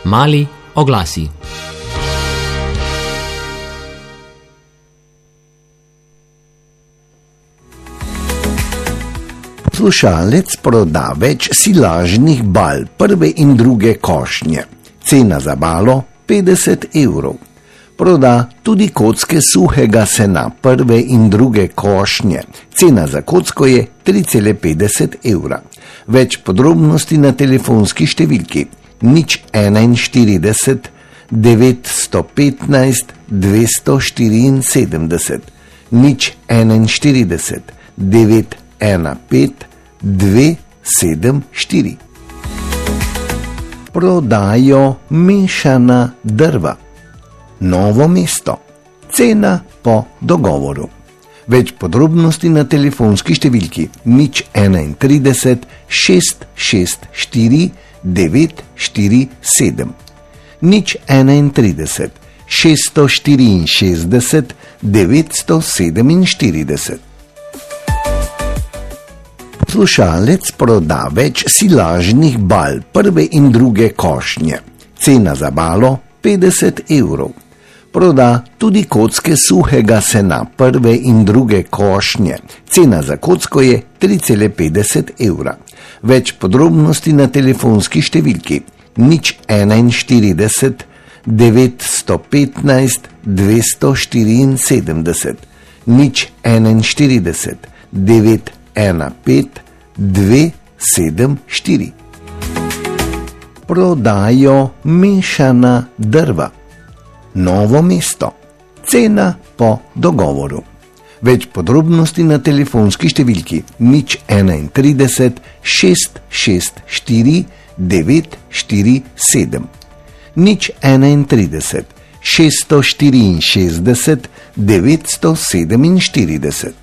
Mali oglasi. Poslušalec proda več silažnih bal prve in druge košnje. Cena za balo 50 evrov. Proda tudi kocke suhega sena prve in druge košnje. Cena za kocko je 3,50 evra. Več podrobnosti na telefonski številki 041 915 274 041 915 274. Prodajo mešana drva. Novo mesto. Cena po dogovoru. Več podrobnosti na telefonski številki 031 664 947 031 664 947. Poslušalec proda več silažnih bal prve in druge košnje. Cena za balo 50 evrov. Proda tudi kocke suhega sena prve in druge košnje. Cena za kocko je 3,50 evra. Več podrobnosti na telefonski številki 041 915 274 041 915 274. Prodajo mešana drva. Novo mesto. Cena po dogovoru. Več podrobnosti na telefonski številki 031 664 947 031 664 947.